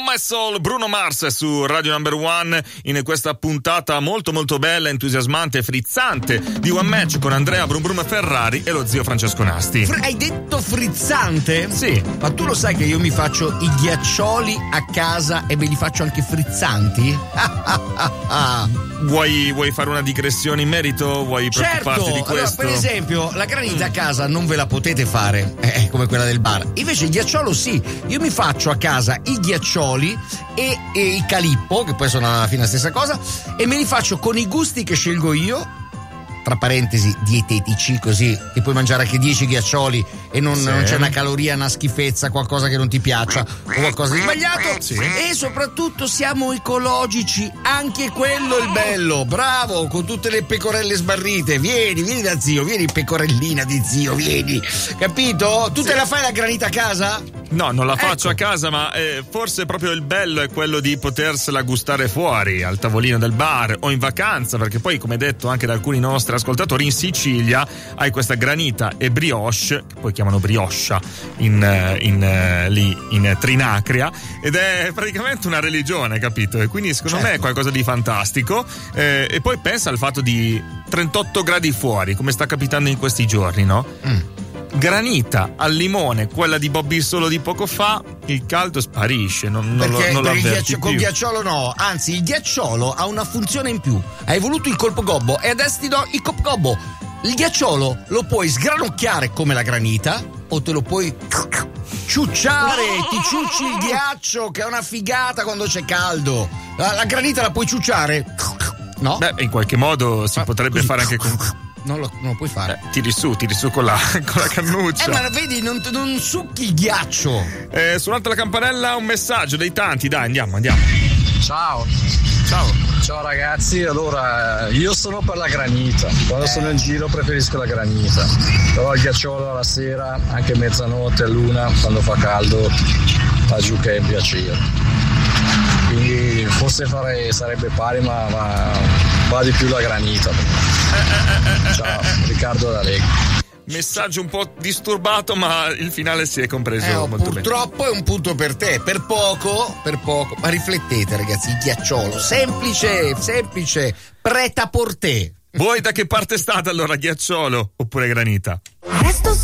My Soul, Bruno Mars su Radio Number One in questa puntata molto molto bella, entusiasmante e frizzante di One Match con Andrea Brum Brum Ferrari e lo zio Francesco Nasti. Hai detto frizzante? Sì. Ma tu lo sai che io mi faccio i ghiaccioli a casa e me li faccio anche frizzanti? Vuoi fare una digressione in merito? Vuoi preoccuparti di questo? Allora, per esempio, la granita a casa non ve la potete fare, come quella del bar. Invece il ghiacciolo sì. Io mi faccio a casa i ghiaccioli e il calippo, che poi sono alla fine la stessa cosa, e me li faccio con i gusti che scelgo io, tra parentesi dietetici, così ti puoi mangiare anche 10 ghiaccioli e non c'è una caloria, una schifezza, qualcosa che non ti piaccia o qualcosa di sbagliato. Sì. E soprattutto siamo ecologici, anche quello è il bello. Bravo, con tutte le pecorelle sbarrite. Vieni da zio, vieni pecorellina di zio, vieni, capito? Tu te la fai la granita a casa? No, non la faccio a casa, ma forse proprio il bello è quello di potersela gustare fuori, al tavolino del bar o in vacanza, perché poi, come detto anche da alcuni nostri ascoltatori, in Sicilia hai questa granita e brioche, che poi chiamano brioscia lì in Trinacria, ed è praticamente una religione, capito? E quindi secondo me è qualcosa di fantastico. E poi pensa al fatto di 38 gradi fuori, come sta capitando in questi giorni, no? Granita al limone, quella di Bobby Solo di poco fa, il caldo sparisce, non l'avverti più. Con ghiacciolo no, anzi il ghiacciolo ha una funzione in più. Hai voluto il colpo gobbo e adesso ti do il colpo gobbo. Il ghiacciolo lo puoi sgranocchiare come la granita o te lo puoi ciucciare, ti ciucci il ghiaccio, che è una figata quando c'è caldo. La granita la puoi ciucciare? No? Beh, in qualche modo si potrebbe così. fare anche con... Non lo puoi fare. Tiri su con la cannuccia. Ma vedi, non succhi il ghiaccio. Suonata la campanella, un messaggio dei tanti, dai, andiamo. Ciao ragazzi, allora io sono per la granita, quando sono in giro preferisco la granita, però il ghiacciolo alla sera, anche mezzanotte, all'una, quando fa caldo, fa giù che è un piacere. Quindi forse sarebbe pari, ma va di più la granita. Ciao, Riccardo da Lega. Messaggio un po' disturbato, ma il finale si è compreso molto purtroppo bene. È un punto per te, per poco, ma riflettete ragazzi, il ghiacciolo, semplice, prêt-à-porter. Voi da che parte state allora, ghiacciolo oppure granita?